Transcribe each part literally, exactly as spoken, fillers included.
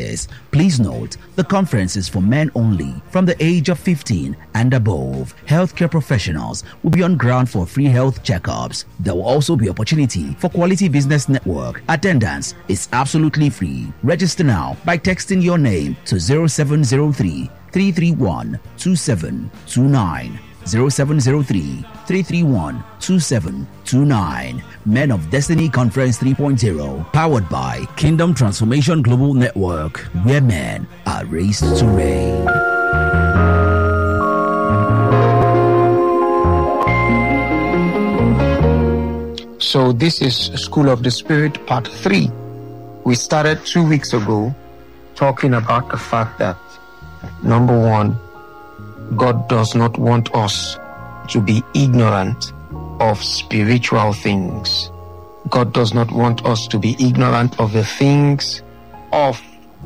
years. Please note, the conference is for men only from the age of fifteen and above. Healthcare professionals will be on ground for free health checkups. There will also be opportunity for quality business network. Attendance is absolutely free. Register now by texting your name to zero seven zero three, three three one, two seven two nine. zero seven zero three, three three one, two seven two nine. Men of Destiny Conference three point oh, powered by Kingdom Transformation Global Network, where men are raised to reign. So this is School of the Spirit part three. We started two weeks ago talking about the fact that, number one, God does not want us to be ignorant of spiritual things. God does not want us to be ignorant of the things of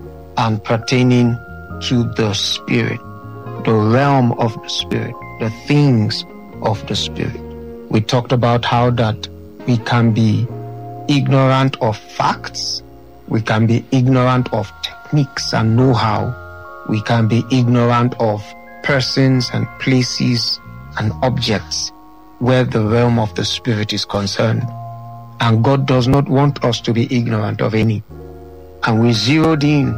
and pertaining to the Spirit, the realm of the Spirit, the things of the Spirit. We talked about how that we can be ignorant of facts, we can be ignorant of techniques and know-how, we can be ignorant of persons and places and objects where the realm of the Spirit is concerned. And God does not want us to be ignorant of any. And we zeroed in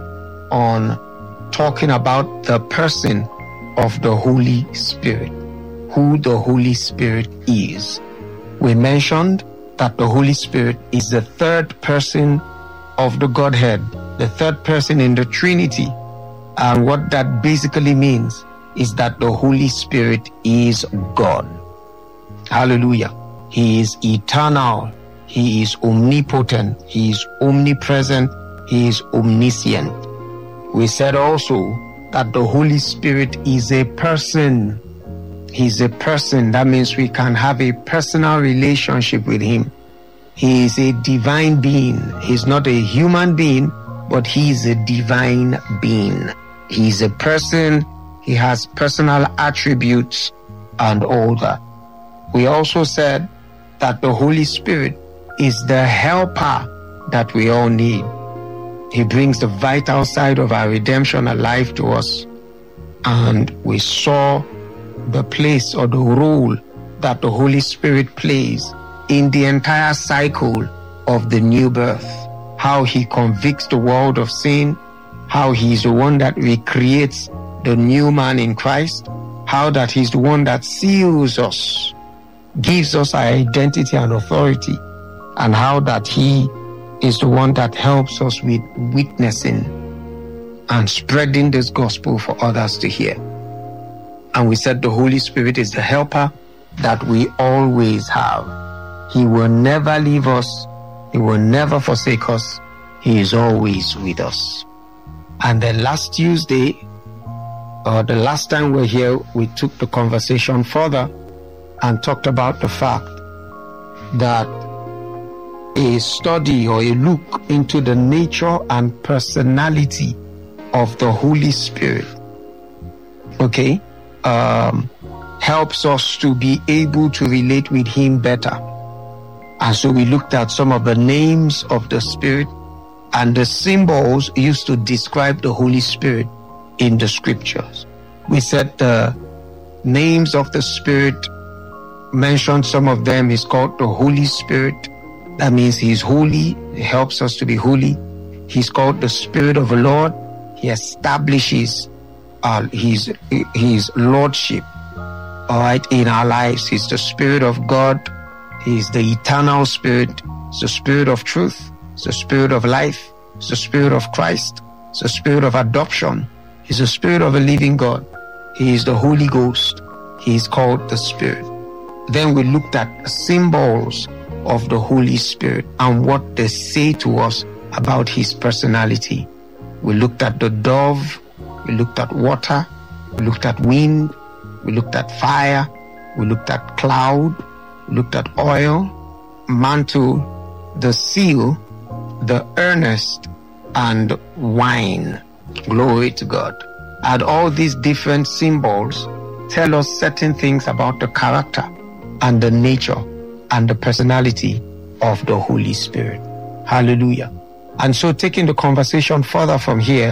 on talking about the person of the Holy Spirit, who the Holy Spirit is. We mentioned that the Holy Spirit is the third person of the Godhead, the third person in the Trinity. And what that basically means is that the Holy Spirit is God. Hallelujah. He is eternal. He is omnipotent. He is omnipresent. He is omniscient. We said also that the Holy Spirit is a person. He's a person. That means we can have a personal relationship with him. He is a divine being. He's not a human being, but he is a divine being. He is a person. He has personal attributes and all that. We also said that the Holy Spirit is the helper that we all need. He brings the vital side of our redemption alive to us. And we saw the place or the role that the Holy Spirit plays in the entire cycle of the new birth. How he convicts the world of sin, how he is the one that recreates the new man in Christ, how that he's the one that seals us, gives us our identity and authority, and how that he is the one that helps us with witnessing and spreading this gospel for others to hear. And we said the Holy Spirit is the helper that we always have. He will never leave us. He will never forsake us. He is always with us. And then last Tuesday, or the last time we were here, we took the conversation further and talked about the fact that a study or a look into the nature and personality of the Holy Spirit, okay, um, helps us to be able to relate with him better. And so we looked at some of the names of the Spirit and the symbols used to describe the Holy Spirit in the scriptures. We said the names of the Spirit, mentioned some of them. Is called the Holy Spirit. That means he's holy. He helps us to be holy. He's called the Spirit of the Lord. He establishes uh, his, his lordship, all right, in our lives. He's the Spirit of God. He's the eternal Spirit. He's the Spirit of truth. He's the Spirit of life. He's the Spirit of Christ. He's the Spirit of adoption. He's the Spirit of a living God. He is the Holy Ghost. He is called the Spirit. Then we looked at symbols of the Holy Spirit and what they say to us about his personality. We looked at the dove. We looked at water. We looked at wind. We looked at fire. We looked at cloud. We looked at oil, mantle, the seal, the earnest, and wine. Glory to God. And all these different symbols tell us certain things about the character and the nature and the personality of the Holy Spirit. Hallelujah. And so taking the conversation further from here,